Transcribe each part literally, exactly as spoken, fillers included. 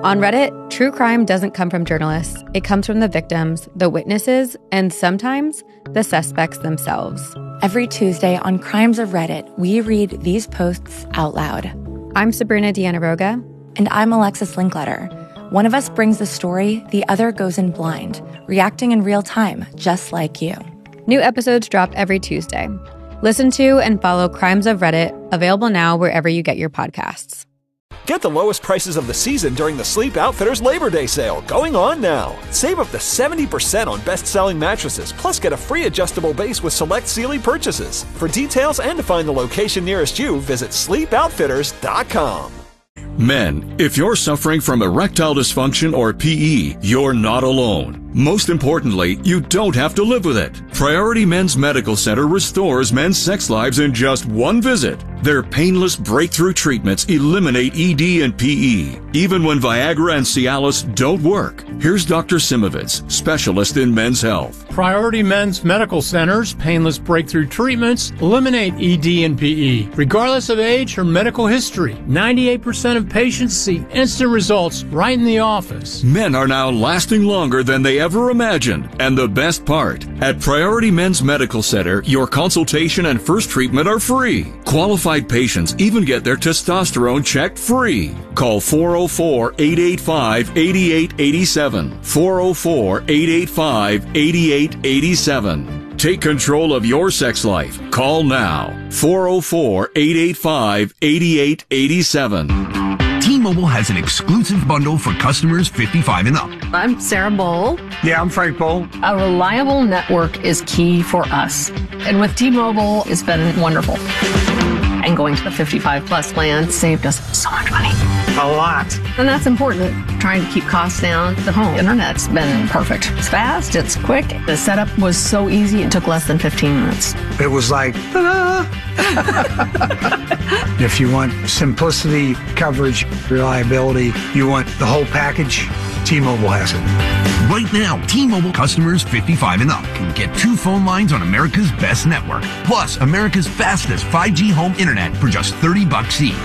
On Reddit, true crime doesn't come from journalists. It comes from the victims, the witnesses, and sometimes the suspects themselves. Every Tuesday on Crimes of Reddit, we read these posts out loud. I'm Sabrina Dianaroga. And I'm Alexis Linkletter. One of us brings the story, the other goes in blind, reacting in real time, just like you. New episodes drop every Tuesday. Listen to and follow Crimes of Reddit, available now wherever you get your podcasts. Get the lowest prices of the season during the Sleep Outfitters Labor Day sale, going on now. Save up to seventy percent on best-selling mattresses, plus get a free adjustable base with select Sealy purchases. For details and to find the location nearest you, visit sleep outfitters dot com. Men, if you're suffering from erectile dysfunction or P E, you're not alone. Most importantly, you don't have to live with it. Priority Men's Medical Center restores men's sex lives in just one visit. Their painless breakthrough treatments eliminate E D and P E, even when Viagra and Cialis don't work. Here's Doctor Simovitz, specialist in men's health. Priority Men's Medical Center's painless breakthrough treatments eliminate E D and P E, regardless of age or medical history. ninety-eight percent of patients see instant results right in the office. Men are now lasting longer than they ever imagined. And the best part, at Priority Men's Medical Center, your consultation and first treatment are free. Qualified patients even get their testosterone checked free. Call four oh four, eight eight five, eight eight eight seven. four oh four, eight eight five, eight eight eight seven. Take control of your sex life. Call now. four oh four, eight eight five, eight eight eight seven. T-Mobile has an exclusive bundle for customers fifty-five and up. I'm Sarah Bowl. Yeah, I'm Frank Bowl. A reliable network is key for us. And with T-Mobile, it's been wonderful. And going to the fifty-five plus plan saved us so much money. A lot. And that's important. Trying to keep costs down. The home internet's been perfect. It's fast, it's quick. The setup was so easy, it took less than fifteen minutes. It was like, ta-da! If you want simplicity, coverage, reliability, you want the whole package, T-Mobile has it. Right now, T-Mobile customers fifty-five and up can get two phone lines on America's best network, plus America's fastest five G home internet for just thirty bucks each.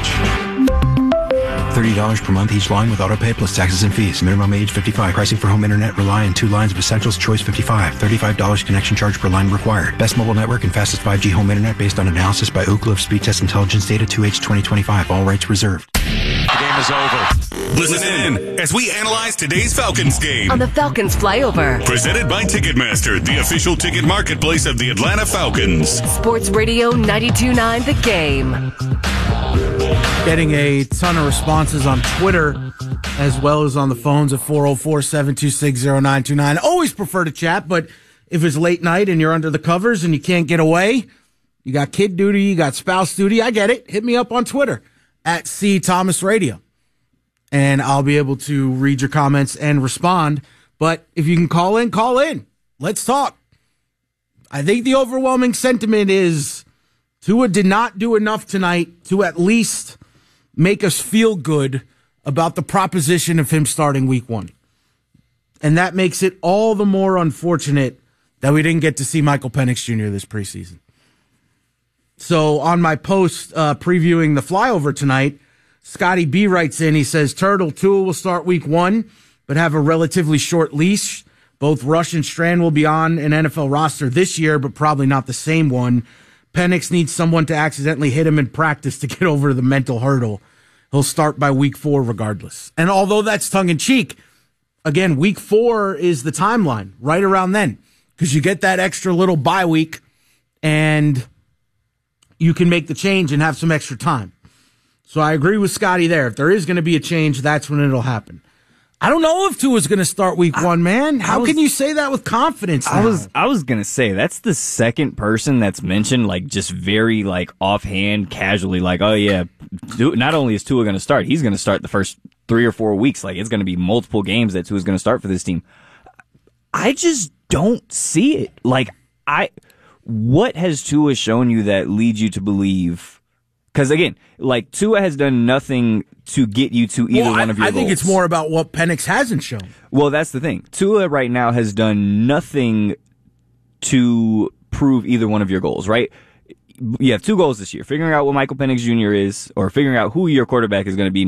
thirty dollars per month each line with autopay plus taxes and fees. Minimum age fifty-five. Pricing for home internet rely on two lines of Essentials Choice fifty-five. thirty-five dollars connection charge per line required. Best mobile network and fastest five G home internet based on analysis by Ookla of Speed Test Intelligence data two H twenty twenty-five. All rights reserved. The game is over. Listen in as we analyze today's Falcons game on the Falcons Flyover. Presented by Ticketmaster, the official ticket marketplace of the Atlanta Falcons. Sports Radio ninety-two point nine The Game. Getting a ton of responses on Twitter as well as on the phones at four oh four, seven two six, oh nine two nine. Always prefer to chat, but if it's late night and you're under the covers and you can't get away, you got kid duty, you got spouse duty, I get it. Hit me up on Twitter at C Thomas Radio. And I'll be able to read your comments and respond. But if you can call in, call in. Let's talk. I think the overwhelming sentiment is Tua did not do enough tonight to at least make us feel good about the proposition of him starting week one. And that makes it all the more unfortunate that we didn't get to see Michael Penix Junior this preseason. So on my post uh, previewing the flyover tonight, Scotty B writes in, he says, Turtle, Tua will start week one, but have a relatively short leash. Both Rush and Strand will be on an N F L roster this year, but probably not the same one. Penix needs someone to accidentally hit him in practice to get over the mental hurdle. He'll start by week four regardless. And although that's tongue-in-cheek, again, week four is the timeline, right around then, because you get that extra little bye week, and you can make the change and have some extra time. So I agree with Scotty there. If there is going to be a change, that's when it'll happen. I don't know if Tua's going to start week I, one, man. How was, can you say that with confidence now? I was I was going to say, that's the second person that's mentioned, like, just very, like, offhand, casually, like, oh, yeah, not only is Tua going to start, he's going to start the first three or four weeks. Like, it's going to be multiple games that Tua's going to start for this team. I just don't see it. Like, I, what has Tua shown you that leads you to believe? Because, again, like, Tua has done nothing to get you to either well, one of your I, I goals. think it's more about what Penix hasn't shown. Well, that's the thing. Tua right now has done nothing to prove either one of your goals, right? You have two goals this year. Figuring out what Michael Penix Junior is, or figuring out who your quarterback is going to be